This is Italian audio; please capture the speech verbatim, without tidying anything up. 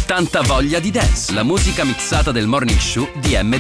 tanta voglia di dance. La musica mixata del Morning Show di M